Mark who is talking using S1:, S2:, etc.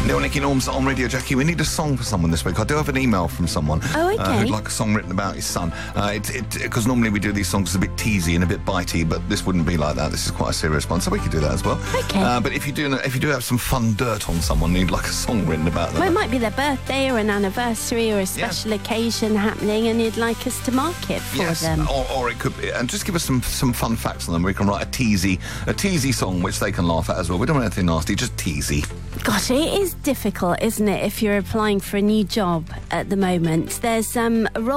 S1: Neil, Nicky, Norms on Radio Jackie. We need a song for someone this week. I do have an email from someone who'd like a song written about his son. Because normally we do these songs as a bit teasy and a bit bitey, but this wouldn't be like that. This is quite a serious one, so we could do that as well.
S2: Okay.
S1: But if you do have some fun dirt on someone, you'd like a song written about them.
S2: Well, it might be their birthday or an anniversary or a special occasion happening, and you'd like us to mark it for them.
S1: Or it could be, and just give us some fun facts on them. We can write a teasy song which they can laugh at as well. We don't want anything nasty, just teasy.
S2: Gosh, it is difficult, isn't it, if you're applying for a new job at the moment. There's a role